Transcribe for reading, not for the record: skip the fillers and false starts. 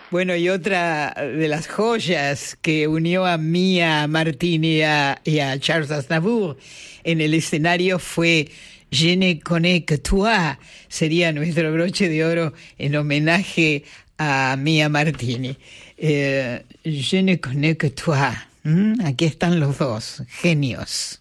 Bueno, y otra de las joyas que unió a Mia Martini y a Charles Aznavour en el escenario fue Je ne connais que toi. Sería nuestro broche de oro en homenaje a Mia Martini. Je ne connais que toi. Aquí están los dos, genios.